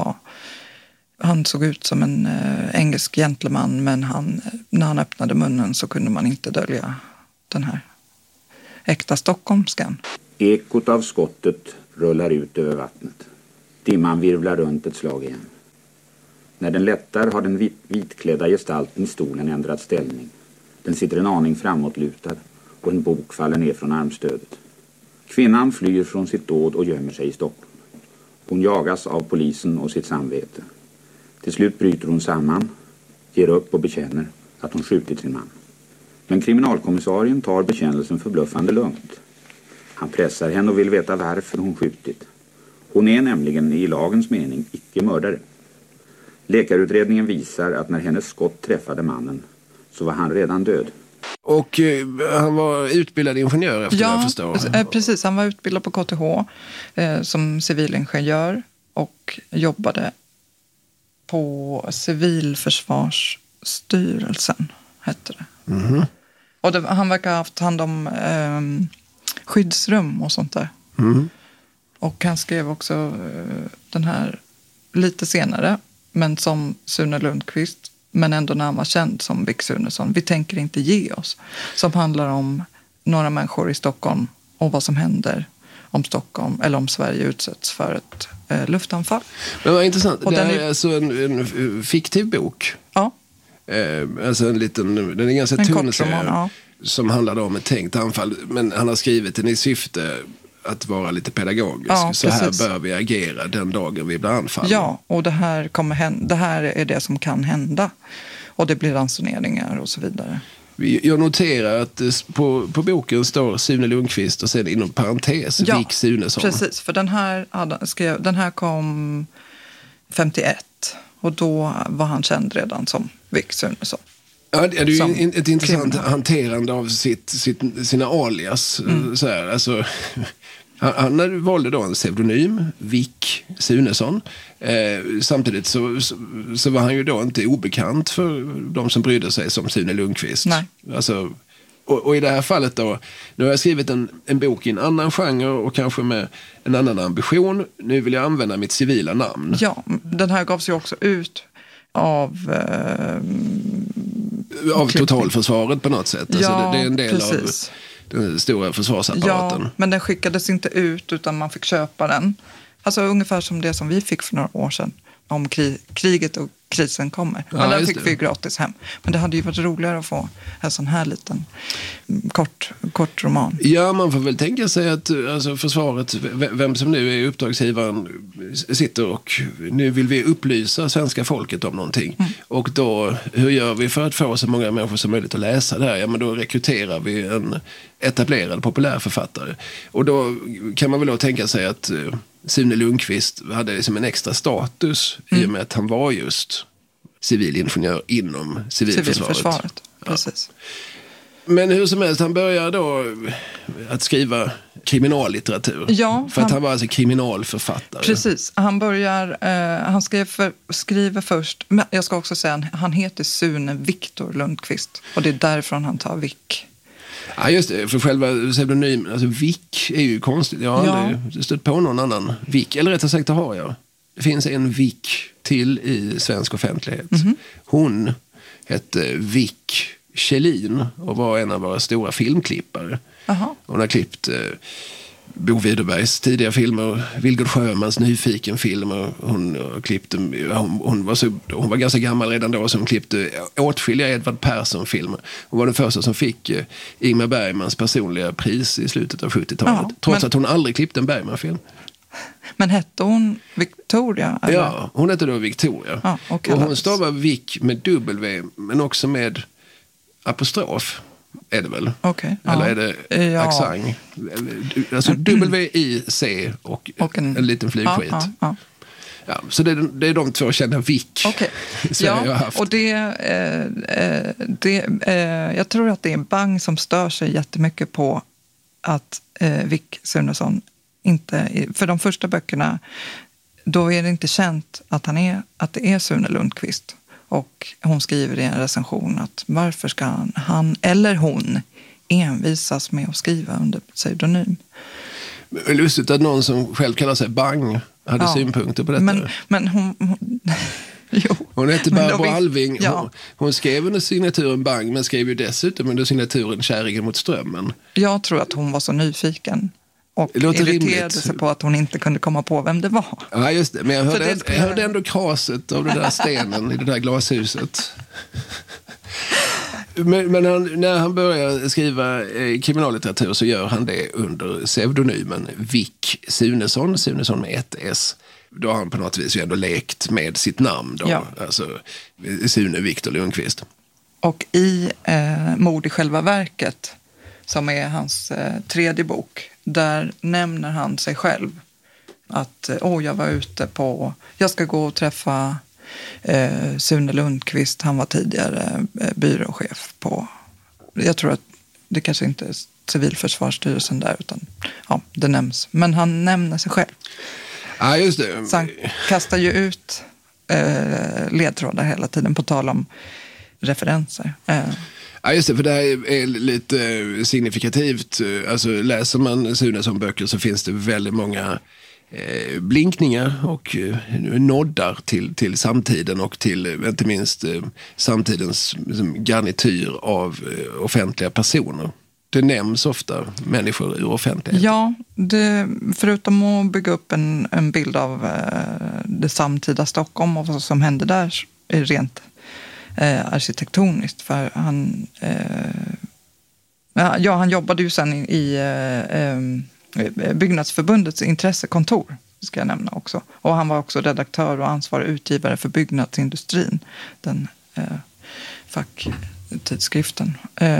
han såg ut som en engelsk gentleman, men när han öppnade munnen så kunde man inte dölja den här äkta stockholmskan. Ekot av skottet rullar ut över vattnet. Dimman virvlar runt ett slag igen. När den lättar har den vitklädda gestalten i stolen ändrat ställning. Den sitter en aning framåtlutad och en bok faller ner från armstödet. Kvinnan flyr från sitt dåd och gömmer sig i Stockholm. Hon jagas av polisen och sitt samvete. Till slut bryter hon samman, ger upp och bekänner att hon skjutit sin man. Men kriminalkommissarien tar bekännelsen förbluffande lugnt. Han pressar henne och vill veta varför hon skjutit. Hon är nämligen i lagens mening icke mördare. Läkarutredningen visar att när hennes skott träffade mannen så var han redan död. Och han var utbildad ingenjör efter vad jag förstår. Ja, precis. Han var utbildad på KTH som civilingenjör och jobbade på Civilförsvarsstyrelsen, hette det. Mm-hmm. Och han verkar ha haft hand om skyddsrum och sånt där. Mm. Och han skrev också den här lite senare, men som Sune Lundqvist, men ändå när han var känd som Vic Sunesson. Vi tänker inte ge oss. Som handlar om några människor i Stockholm och vad som händer om Stockholm eller om Sverige utsätts för ett luftanfall. Men vad intressant. Och det här är alltså en fiktiv bok. Ja. Alltså den är ganska tunn serie, ja. Som handlar om ett tänkt anfall. Men han har skrivit den i syfte att vara lite pedagogisk. Ja, så här bör vi agera den dagen vi blir anfallna. Ja, och det här är det som kan hända. Och det blir ransoneringar och så vidare. Jag noterar att på boken står Sune Lundqvist och sen inom parentes Vic Sunesson. Precis, för den här kom 51 och då var han känd redan som Vic Sunesson. Ja, det är ju ett intressant hanterande av sina alias. Så här, alltså, han valde då en pseudonym, Vic Sunesson. Samtidigt så var han ju då inte obekant för de som brydde sig som Sune Lundqvist. Nej. Alltså, och i det här fallet då, nu har jag skrivit en bok i en annan genre och kanske med en annan ambition. Nu vill jag använda mitt civila namn. Ja, den här gavs ju också ut av totalförsvaret på något sätt. Alltså ja, det är en del precis. Av den stora försvarsapparaten. Ja, men den skickades inte ut utan man fick köpa den. Alltså ungefär som det som vi fick för några år sedan om kriget och krisen kommer. Men den fick vi gratis hem. Men det hade ju varit roligare att få en sån här liten kort roman. Ja, man får väl tänka sig att alltså, försvaret, vem som nu är uppdragsgivaren, sitter och nu vill vi upplysa svenska folket om någonting. Och då, hur gör vi för att få så många människor som möjligt att läsa det här? Ja, men då rekryterar vi en etablerad populärförfattare. Och då kan man väl då tänka sig att Sune Lundqvist hade liksom en extra status i och med att han var just civilingenjör inom civilförsvaret. Precis. Men hur som helst, han börjar då att skriva kriminallitteratur. Ja, för att han var alltså kriminalförfattare. Precis, han skriver först, men jag ska också säga han heter Sune Viktor Lundqvist och det är därifrån han tar Vic. Ja, just det, för själva pseudonymen, alltså Vic är ju konstigt. Jag har aldrig stött på någon annan Vic, eller rättare sagt det har jag. Det finns en Vic till i svensk offentlighet. Mm-hmm. Hon hette Vic Kjellin och var en av våra stora filmklippare. Aha. Hon har klippt Bo Widerbergs tidiga filmer, Vilgot Sjömans Nyfiken-filmer. Hon var ganska gammal redan då som klippte åtskilliga Edvard Persson-filmer. Hon var den första som fick Ingmar Bergmans personliga pris i slutet av 70-talet. Trots att hon aldrig klippte en Bergman-film. Men hette hon Victoria? Eller? Ja, hon hette då Victoria. Och hon stavar Vic med W, men också med apostrof. Är det väl? Okay, eller är det accent? Alltså W-I-C och en liten flygskit. Ja, så det är de två kända vick. Okay. Ja, och jag tror att det är Bang som stör sig jättemycket på att Vick Sunesson inte, för de första böckerna, då är det inte känt att det är Sune Lundqvist. Och hon skriver i en recension att varför ska han eller hon envisas med att skriva under pseudonym. Lustigt att någon som själv kallar sig Bang hade synpunkter på detta. Men hon hon heter Barbro Alving. Ja. Hon skrev under signaturen Bang, men skrev ju dessutom under signaturen Käringen mot strömmen. Jag tror att hon var så nyfiken och irriterade sig på att hon inte kunde komma på vem det var. Ja, just det. Men jag hörde ändå kraset av den där stenen i det där glashuset. Men när han börjar skriva kriminallitteratur så gör han det under pseudonymen Vick Sunesson med ett S. Då har han på något vis ju ändå lekt med sitt namn då. Ja. Alltså Sune Viktor Lundqvist. Och i Mord i själva verket, som är hans tredje bok, där nämner han sig själv att jag var ute på, jag ska gå och träffa Sune Lundqvist, han var tidigare byråchef på, jag tror att det kanske inte är Civilförsvarsstyrelsen där, utan det nämns, men han nämner sig själv. Ja, just det. Så han kastar ju ut ledtrådar hela tiden på tal om referenser. Ja, just det, för det här är lite signifikativt. Alltså läser man Sunesson böcker så finns det väldigt många blinkningar och noddar till samtiden och till inte minst samtidens garnityr av offentliga personer. Det nämns ofta människor ur offentligheten. Ja, förutom att bygga upp en bild av det samtida Stockholm och vad som hände där är rent arkitektoniskt. För han jobbade ju sen i Byggnadsförbundets intressekontor, ska jag nämna också. Och han var också redaktör och ansvarig utgivare för byggnadsindustrin, den facktidskriften.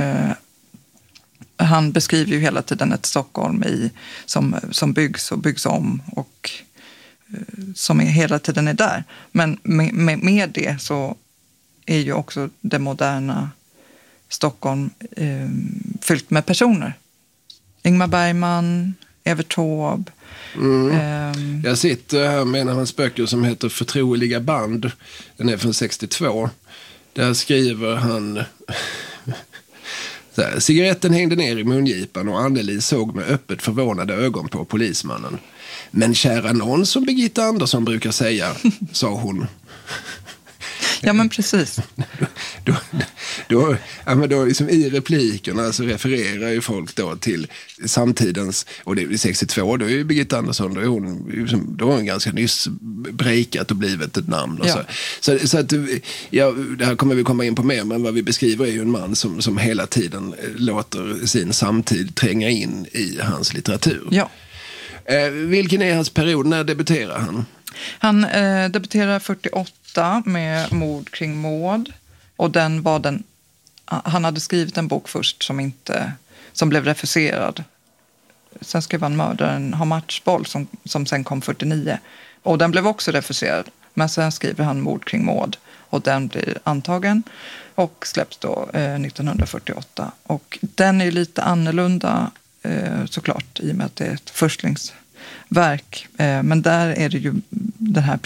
Han beskriver ju hela tiden ett Stockholm som byggs och byggs om och som hela tiden är där. Men med det så är ju också det moderna Stockholm fyllt med personer. Ingmar Bergman, Evert Taube. Jag sitter här med en av hans böcker som heter Förtroliga band. Den är från 62. Där skriver han... Cigaretten hängde ner i mungipan och Anneli såg med öppet förvånade ögon på polismannen. Men kära någon, som Birgitta Andersson brukar säga, sa hon. Ja, men precis. Då liksom i replikerna så refererar ju folk då till samtidens, och det är 62, då är ju Birgitta Andersson, då har hon ganska nyss breakat och blivit ett namn. Och ja. Så att, det här kommer vi komma in på mer, men vad vi beskriver är ju en man som hela tiden låter sin samtid tränga in i hans litteratur. Ja. Vilken är hans period? När debuterar han? Han debuterar 48 med Mord kring Maud. Och han hade skrivit en bok först som blev refuserad. Sen skrev han Mördaren har matchboll som sen kom 49. Och den blev också refuserad. Men sen skriver han Mord kring Maud. Och den blir antagen och släpps då 1948. Och den är lite annorlunda såklart, i och med att det är ett förstlingsverk. Men där är det ju den här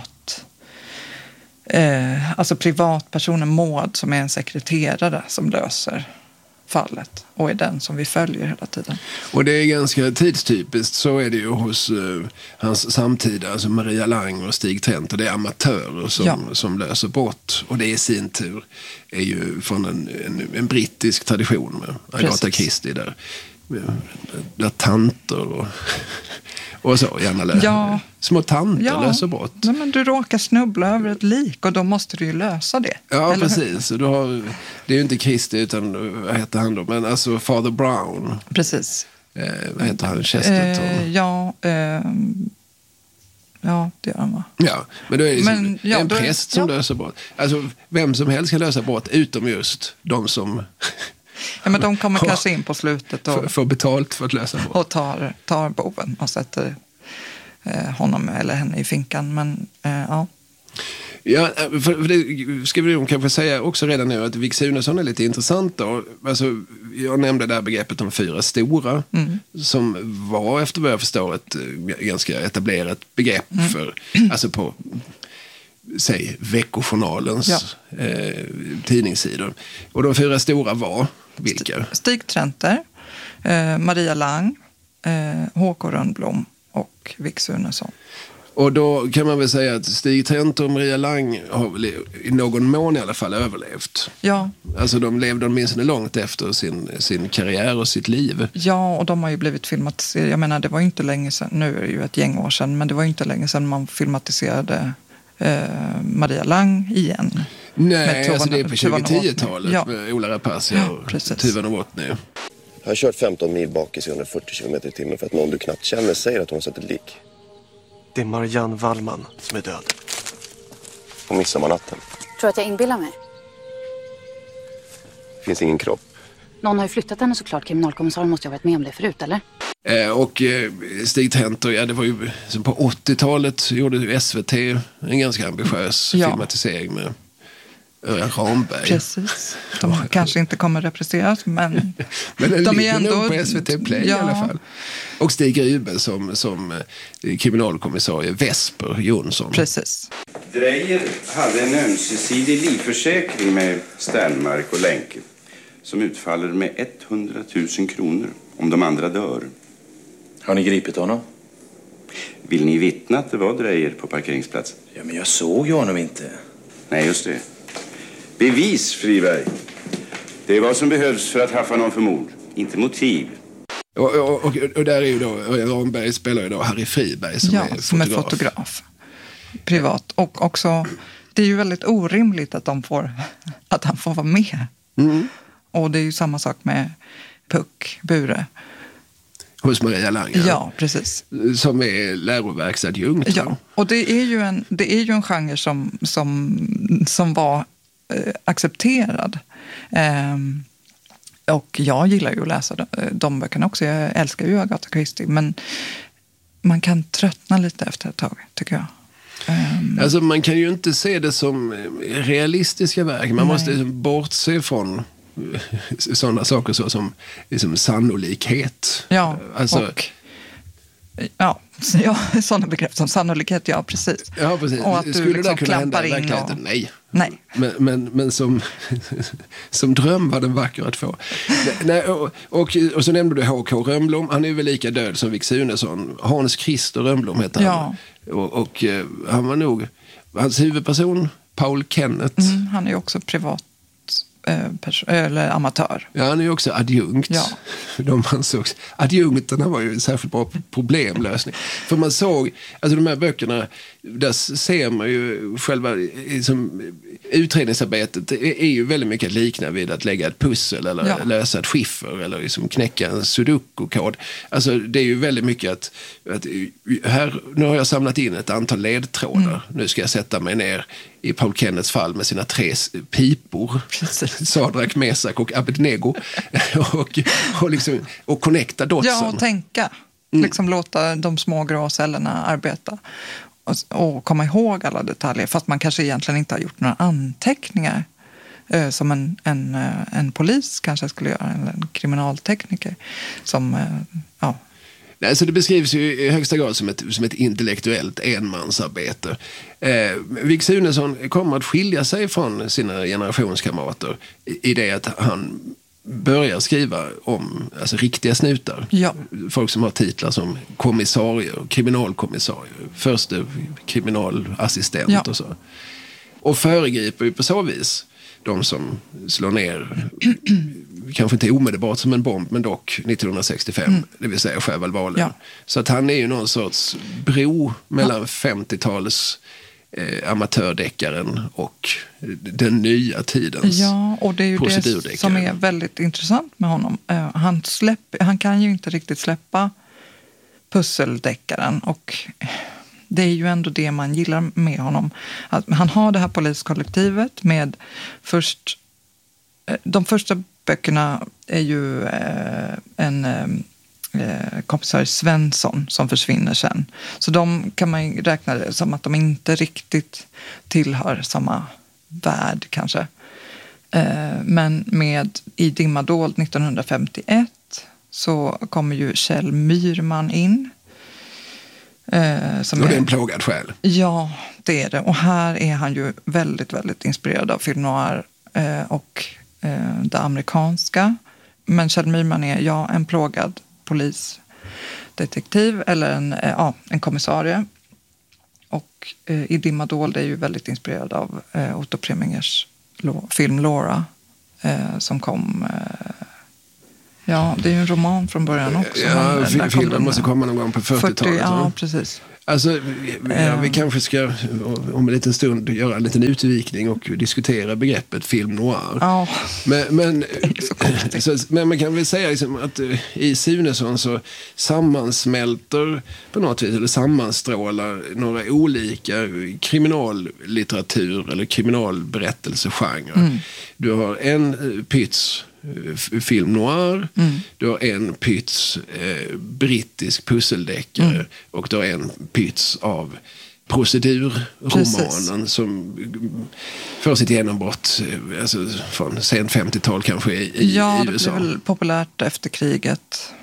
privatpersonen Maud som är en sekreterare som löser fallet och är den som vi följer hela tiden. Och det är ganska tidstypiskt, så är det ju hos hans samtida, alltså Maria Lang och Stig Trent, och det är amatörer som löser brott, och det i sin tur är ju från en brittisk tradition med Agatha Christie där tanter och så gärna löser små tanter löser brott. Ja, men du råkar snubbla över ett lik och då måste du ju lösa det. Ja, precis. Det är ju inte Christie utan vad heter han då? Men alltså Father Brown. Precis. Vad heter han? Chesterton? Ja, det gör han, va? Ja, men då är det en präst som löser brott. Alltså, vem som helst kan lösa brott utom just de som... Ja, men de kommer kanske in på slutet och får betalt för att lösa brott. Och tar boven och sätter honom eller henne i finkan. Men ja. Ja, för det ska vi kanske säga också redan nu att Vik Sunesson är lite intressant då. Alltså, jag nämnde det här begreppet de 4 stora som var efter vad jag förstår ett ganska etablerat begrepp för, alltså på säg Veckojournalens tidningssidor. Och de 4 stora var vilka? Stig Trenter, Maria Lang, Håkan Rönnblom och Vik Sunesson. Och då kan man väl säga att Stig Trenter och Maria Lang har väl i någon mån i alla fall överlevt. Ja. Alltså de levde åtminstone långt efter sin karriär och sitt liv. Ja, och de har ju blivit filmatiserade. Jag menar, det var ju inte länge sedan, nu är det ju ett gäng år sedan, men det var ju inte länge sedan man filmatiserade Maria Lang igen. Nej, alltså det är på 2010-talet med Ola Rapace och Tuva Novotny. Jag har kört 15 mil bakis i 140 km/h för att någon du knappt känner säger att hon har sett ett lik. Det är Marianne Wallman som är död. På midsommarnatten. Tror att jag inbillar mig? Det finns ingen kropp. Någon har ju flyttat henne såklart. Kriminalkommissarien måste ha varit med om det förut, eller? Och Stig Trenter, ja det var ju som på 80-talet gjorde ju SVT en ganska ambitiös filmatisering med Örjan Ramberg. Precis. De kanske inte kommer representeras, men de är ändå på SVT Play i alla fall. Och Stig Rybe som kriminalkommissarie Vesper Jonsson. Precis. Dreyer hade en ömsesidig livförsäkring med Sternmark och Länke som utfaller med 100 000 kronor om de andra dör. Har ni gripit honom? Vill ni vittna att det var Dreyer på parkeringsplatsen? Ja, men jag såg ju honom inte. Nej, just det. Bevis, Friberg. Det är vad som behövs för att haffa någon för mord. Inte motiv. Och där är ju då Ramberg spelar ju då Harry Friberg som är fotograf. Privat. Och också, det är ju väldigt orimligt att han får vara med. Mm. Och det är ju samma sak med Puck Bure. Hos Maria Lang. Ja, precis. Som är läroverksadjunkt. Ja, och det är ju en genre som var accepterad. Och jag gillar ju att läsa de böckerna också. Jag älskar ju Agatha Christie. Men man kan tröttna lite efter ett tag, tycker jag. Alltså man kan ju inte se det som realistiska verk. Man måste liksom bortse från sådana saker så som liksom sannolikhet. Ja, alltså, sådana begrepp som sannolikhet, ja precis. Ja, precis. Och att du skulle liksom det kunna hända i verkligheten? Nej. Men som dröm var den vacker att få. Nej, och så nämnde du Håkan Rönnblom. Han är väl lika död som Vik Sunesson. Hans Christer Rönnblom heter han. Och han var nog hans huvudperson, Paul Kenneth. Han är också privat eller amatör. Ja, han är ju också adjunkt. Ja. De ansågs. Adjunkterna var ju en särskilt bra problemlösning. För man såg, alltså de här böckerna, där ser man ju själva liksom, utredningsarbetet är ju väldigt mycket liknande vid att lägga ett pussel eller lösa ett skiffer eller liksom knäcka en sudoku-kod. Alltså det är ju väldigt mycket att här, nu har jag samlat in ett antal ledtrådar. Nu ska jag sätta mig ner i Paul Kenneths fall med sina 3 pipor. Sadrak, Mesak och Abednego. och connecta dotsen. Ja, och tänka. Liksom låta de små grå cellerna arbeta. Och komma ihåg alla detaljer. Fast man kanske egentligen inte har gjort några anteckningar. Som en polis kanske skulle göra. Eller en kriminaltekniker. Som, Nej, så det beskrivs ju i högsta grad som ett intellektuellt enmansarbete. Vik Sunesson kommer att skilja sig från sina generationskamrater i det att han börjar skriva om riktiga snutar. Ja. Folk som har titlar som kommissarier, kriminalkommissarier, förste kriminalassistent och så. Och föregriper ju på så vis de som slår ner, kanske inte omedelbart som en bomb, men dock 1965, det vill säga Sjöwallvalen. Ja. Så att han är ju någon sorts bro mellan 50-talets amatördeckaren och den nya tidens. Ja, och det är ju det som är väldigt intressant med honom. Han kan ju inte riktigt släppa pusseldeckaren, och det är ju ändå det man gillar med honom. Att han har det här poliskollektivet med de första böckerna är ju kommissarie Svensson som försvinner sen. Så de kan man ju räkna det som att de inte riktigt tillhör samma värld kanske. Men i Dimmadold 1951 så kommer ju Kjell Myrman in. Som och det är en plågad själ. Ja, det är det. Och här är han ju väldigt, väldigt inspirerad av film noir och det amerikanska. Men Kjell Myrman är en plågad polisdetektiv eller en kommissarie. Och i Dimmadold är ju väldigt inspirerad av Otto Premingers film Laura som kom... Ja, det är ju en roman från början också. Ja, filmen måste komma någon gång på 40-talet. Ja, precis. Alltså, vi kanske ska om en liten stund göra en liten utvikning och diskutera begreppet film noir. Ja, men man kan väl säga liksom att i Sunesson så sammansmälter på något vis, eller sammanstrålar några olika kriminallitteratur eller kriminalberättelsegenrer. Mm. Du har en pyts film noir, du har en pyts brittisk pusseldeckare och du har en pyts av procedurromanen som får sitt genombrott alltså från sent 50-tal kanske i USA. Det blev väl populärt efter kriget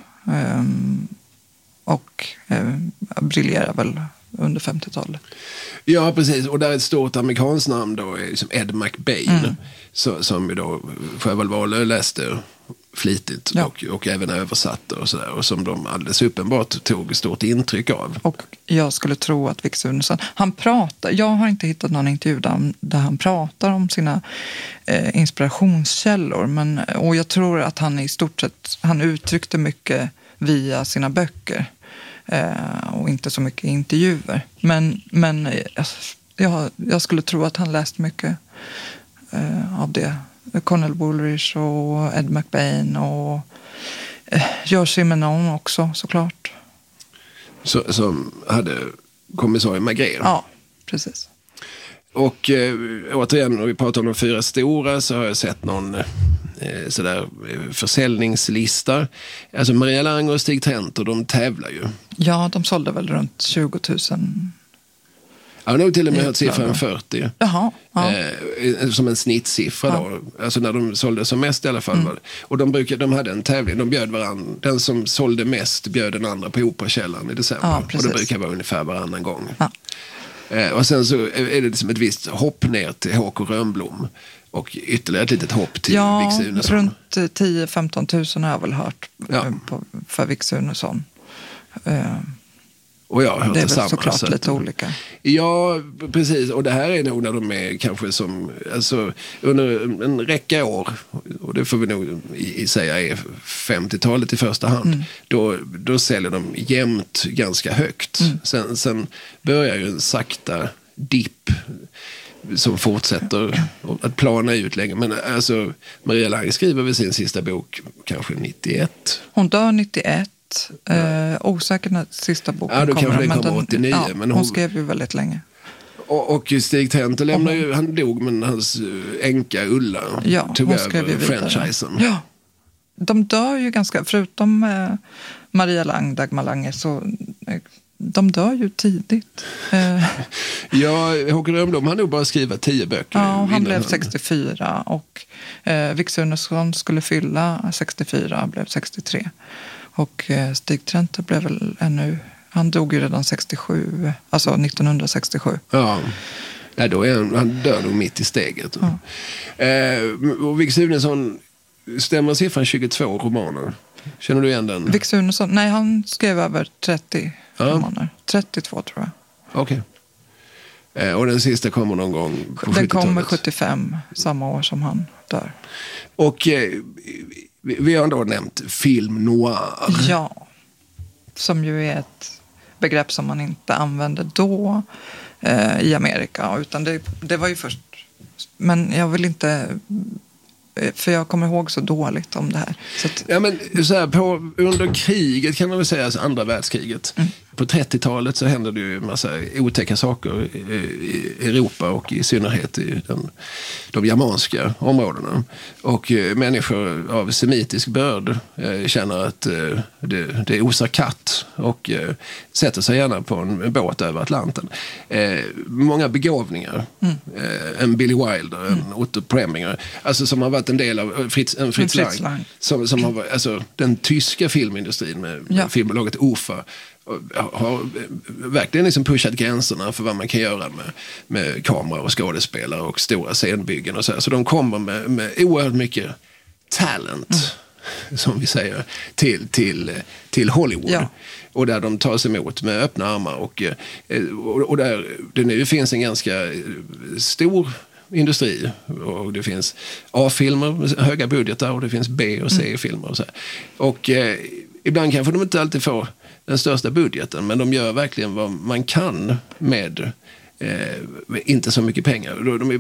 och briljerar väl under 50-talet. Ja, precis. Och där är ett stort amerikanskt namn då är liksom Ed McBain som ju då Sjöwall läste flitigt och även översatte och sådär, och som de alldeles uppenbart tog stort intryck av. Och jag skulle tro att Vik Sunesson, jag har inte hittat någon intervju där han pratar om sina inspirationskällor, och jag tror att han i stort sett, han uttryckte mycket via sina böcker och inte så mycket intervjuer. Men jag skulle tro att han läst mycket av det. Cornell Woolrich och Ed McBain och Georges Simenon också, såklart. Som hade kommissarie Maigret. Ja, precis. Och återigen, när vi pratar om de 4 stora så har jag sett någon sådär försäljningslista. Alltså Maria Lang och Stig Trenter, de tävlar ju. Ja, de sålde väl runt 20 000. Jag har nog till och med hört siffran 40. Jaha, ja. Som en snittsiffra då. Alltså när de sålde som mest i alla fall. Och de hade en tävling. De bjöd varandra. Den som sålde mest bjöd den andra på Operakällaren i december. Ja, och det brukar vara ungefär varannan gång. Ja. Och sen så är det liksom ett visst hopp ner till H.K. Rönnblom. Och ytterligare ett litet hopp till Vik Sunesson. Runt 10-15 000 har jag väl hört för Vik Sunesson. Och jag har hört det är detsamma. väl såklart lite olika. Ja, precis. Och det här är nog när de är kanske som, alltså under en räcka år, och det får vi nog säga är 50-talet i första hand, då säljer de jämnt ganska högt. Sen börjar ju en sakta dipp som fortsätter att plana ut länge. Men alltså, Maria Lang skriver väl sin sista bok kanske 91. Hon dör 91. Osäker när sista boken kommer. Ja, då kanske den kommer 89. Ja, men hon skrev ju väldigt länge. Och Stig Trenter lämnar ju, han dog, men hans änka Ulla tog över franchisen. Ja. De dör ju ganska, förutom Maria Lang, Dagmar Lange, så de dör ju tidigt. Ja, Håkan Rönnblom han nog bara skriva 10 böcker. Ja, han blev 64 och Vik Sunesson skulle fylla 64, blev 63. Och Stig Trenter blev väl han dog ju redan 67, alltså 1967. Ja, då är han dör nog mitt i steget. Ja. Och Vik Sunesson, stämmer siffran 22 romaner? Känner du igen den? Vik Sunesson, nej, han skrev över 30 romaner. 32 tror jag. Okej. Och den sista kommer någon gång på 70-talet? Den kommer 75, samma år som han dör. Och vi har ändå nämnt film noir. Ja, som ju är ett begrepp som man inte använde då i Amerika. Utan det var ju först... Men jag vill inte... För jag kommer ihåg så dåligt om det här. Så att, ja, men så här, under kriget kan man väl säga, alltså andra världskriget. På 30-talet så hände det ju en massa otäcka saker i Europa och i synnerhet i de germanska områdena. Och människor av semitisk börd känner att det osar katt och sätter sig gärna på en båt över Atlanten. Många begåvningar. En Billy Wilder, en Otto Preminger, alltså som har varit en del av Fritz Lang. Som har varit, alltså, den tyska filmindustrin med filmbolaget UFA har verkligen liksom pushat gränserna för vad man kan göra med kamera och skådespelare och stora scenbyggen och så här. Så de kommer med oerhört mycket talent, som vi säger, till Hollywood. Ja. Och där de tas emot med öppna armar och där det nu finns en ganska stor industri, och det finns A-filmer med höga budgetar och det finns B- och C-filmer och så här. Och ibland kanske de inte alltid får den största budgeten, men de gör verkligen vad man kan med inte så mycket pengar.